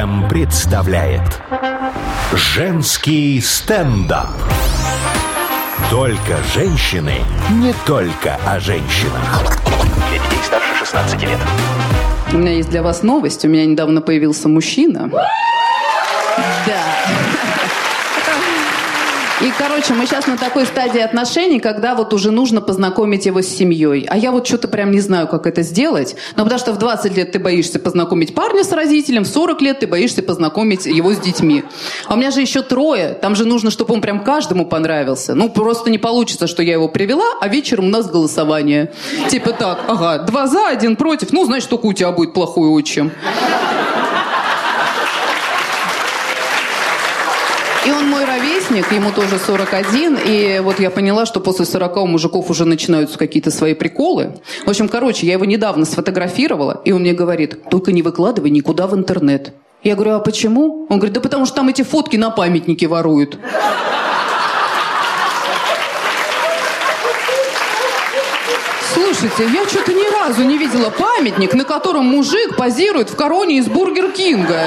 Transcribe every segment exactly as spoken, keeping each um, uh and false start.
эм представляет женский стендап. Только женщины, не только о женщинах. Для детей старше шестнадцати лет. У меня есть для вас новость. У меня недавно появился мужчина. Да. И, короче, мы сейчас на такой стадии отношений, когда вот уже нужно познакомить его с семьей. А я вот что-то прям не знаю, как это сделать. Но потому что в двадцать лет ты боишься познакомить парня с родителем, в сорок лет ты боишься познакомить его с детьми. А у меня же еще трое. Там же нужно, чтобы он прям каждому понравился. Ну, просто не получится, что я его привела, а вечером у нас голосование. Типа так, ага, два за, один против. Ну, значит, только у тебя будет плохой отчим. И он мой ровесник, ему тоже сорок один, и вот я поняла, что после сорока у мужиков уже начинаются какие-то свои приколы. В общем, короче, я его недавно сфотографировала, и он мне говорит: только не выкладывай никуда в интернет. Я говорю: а почему? Он говорит: да потому что там эти фотки на памятнике воруют. Слушайте, я что-то ни разу не видела памятник, на котором мужик позирует в короне из Бургер Кинга.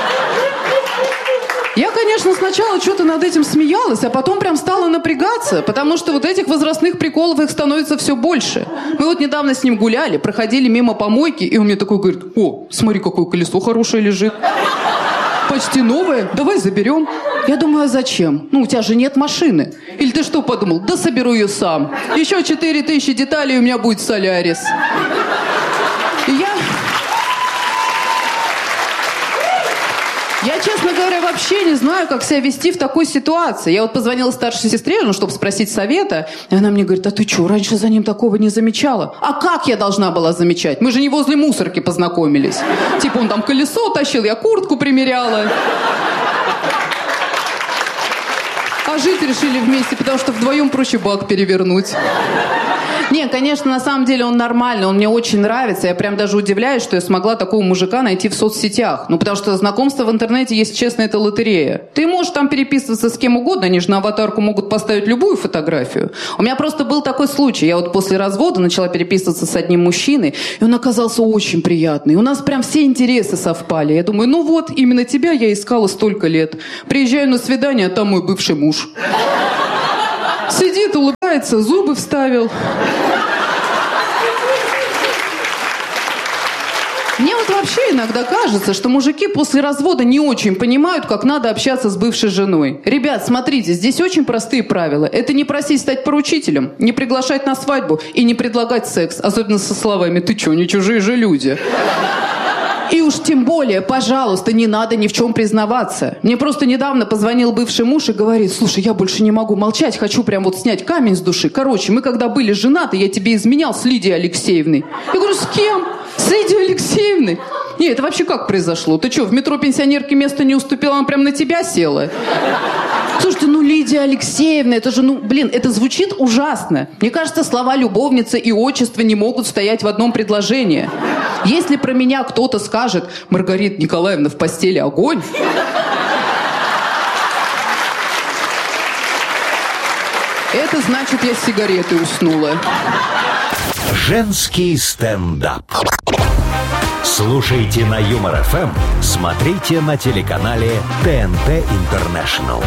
Я, конечно, сначала что-то над этим смеялась, а потом прям стала напрягаться, потому что вот этих возрастных приколов, их становится все больше. Мы вот недавно с ним гуляли, проходили мимо помойки, и он мне такой говорит: о, смотри, какое колесо хорошее лежит. Почти новое, давай заберем. Я думаю: а зачем? Ну, у тебя же нет машины. Или ты что подумал? Да соберу ее сам. Еще четыре тысячи деталей, и у меня будет Солярис. И я... Я, честно говоря, вообще не знаю, как себя вести в такой ситуации. Я вот позвонила старшей сестре, ну, чтобы спросить совета. И она мне говорит: а ты что, раньше за ним такого не замечала? А как я должна была замечать? Мы же не возле мусорки познакомились. Типа он там колесо тащил, я куртку примеряла. А жить решили вместе, потому что вдвоем проще бак перевернуть. Не, конечно, на самом деле он нормальный, он мне очень нравится. Я прям даже удивляюсь, что я смогла такого мужика найти в соцсетях. Ну, потому что знакомство в интернете, если честно, это лотерея. Ты можешь там переписываться с кем угодно, они же на аватарку могут поставить любую фотографию. У меня просто был такой случай. Я вот после развода начала переписываться с одним мужчиной, и он оказался очень приятный. У нас прям все интересы совпали. Я думаю: ну вот, именно тебя я искала столько лет. Приезжаю на свидание, а там мой бывший муж. Сидит, улыбается, зубы вставил. Мне вот вообще иногда кажется, что мужики после развода не очень понимают, как надо общаться с бывшей женой. Ребят, смотрите, здесь очень простые правила. Это не просить стать поручителем, не приглашать на свадьбу и не предлагать секс. Особенно со словами: ты чё, не чужие же люди. И уж тем более, пожалуйста, не надо ни в чем признаваться. Мне просто недавно позвонил бывший муж и говорит: слушай, я больше не могу молчать, хочу прям вот снять камень с души. Короче, мы когда были женаты, я тебе изменял с Лидией Алексеевной. Я говорю: с кем? С Лидией Алексеевной? Не, это вообще как произошло? Ты что, в метро пенсионерке место не уступила, она прям на тебя села? Слушайте, ну Лидия Алексеевна, это же, ну, блин, это звучит ужасно. Мне кажется, слова любовница и отчество не могут стоять в одном предложении. Если про меня кто-то скажет: Маргарита Николаевна, в постели огонь, это значит, я с сигаретой уснула. Женский стендап. Слушайте на Юмор эф эм, смотрите на телеканале тэ эн тэ International.